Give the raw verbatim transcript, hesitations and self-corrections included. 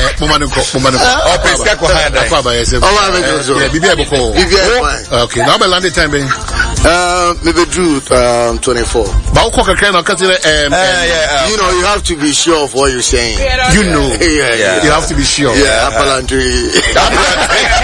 Mama Nko, Mama Nko. Oh, Pesca Kohada. Aquaba, yes. Oh, yeah, Bibia Boko. Okay, now my landing time. Um, maybe Drew, um, twenty-four. But Oka can um, yeah, you know, you have to be sure of what you're saying. You know, yeah, yeah. You have to be sure. Yeah, apparently.